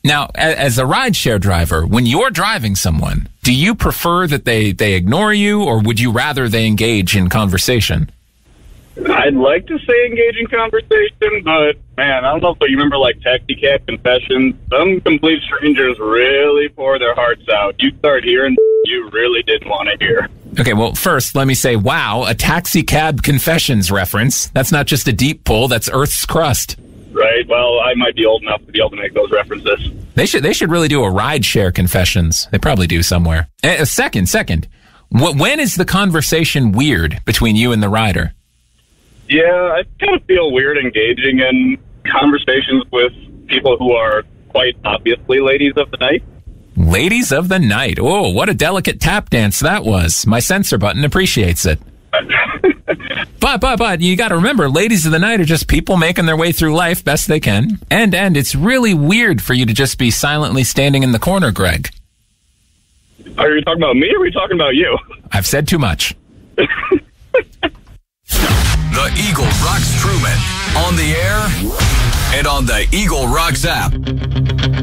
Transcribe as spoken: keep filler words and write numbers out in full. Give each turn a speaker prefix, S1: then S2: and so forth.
S1: Now, as a rideshare driver, when you're driving someone, do you prefer that they, they ignore you, or would you rather they engage in conversation?
S2: I'd like to say engage in conversation, but, man, I don't know if you remember, like, taxi cab confessions. Some complete strangers really pour their hearts out. You start hearing you really didn't want to hear.
S1: Okay, well, first, let me say, wow, a taxi cab confessions reference. That's not just a deep pull, that's Earth's crust.
S2: Right, well, I might be old enough to be able to make those references.
S1: They should they should really do a rideshare confessions. They probably do somewhere. A second, second. When is the conversation weird between you and the rider?
S2: Yeah, I kind of feel weird engaging in conversations with people who are quite obviously ladies of the night.
S1: Ladies of the night. Oh, what a delicate tap dance that was. My censor button appreciates it. But, but, but, you got to remember, ladies of the night are just people making their way through life best they can. And, and it's really weird for you to just be silently standing in the corner, Greg.
S2: Are you talking about me or are we talking about you?
S1: I've said too much.
S3: The Eagle Rocks Truman. On the air and on the Eagle Rocks app.